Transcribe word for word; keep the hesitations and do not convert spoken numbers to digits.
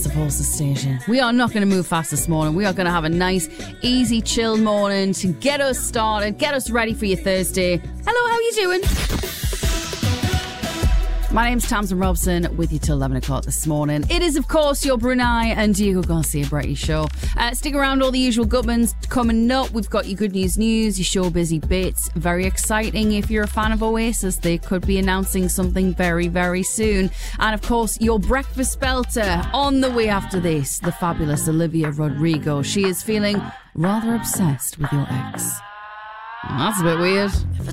Best of Horses station. We are not going to move fast this morning. We are going to have a nice, easy, chilled morning to get us started, get us ready for your Thursday. Hello, how are you doing? My name's Tamsin Robson, with you till eleven o'clock this morning. It is, of course, your Brunei and Diego Garcia Bretty show. Uh, stick around, all the usual Gutmans coming up. We've got your good news news, your show busy bits. Very exciting if you're a fan of Oasis. They could be announcing something very, very soon. And, of course, your breakfast belter on the way after this, the fabulous Olivia Rodrigo. She is feeling rather obsessed with your ex. That's a bit weird.